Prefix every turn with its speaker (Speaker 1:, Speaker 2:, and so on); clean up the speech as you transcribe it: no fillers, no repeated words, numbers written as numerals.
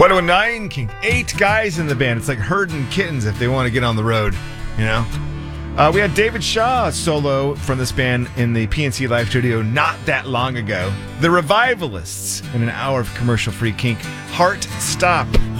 Speaker 1: 109 King. 8 guys in the band. It's like herding kittens if they want to get on the road, you know? We had David Shaw solo from this band in the PNC Live Studio not that long ago. The Revivalists in an hour of commercial-free kink. Heart Stop.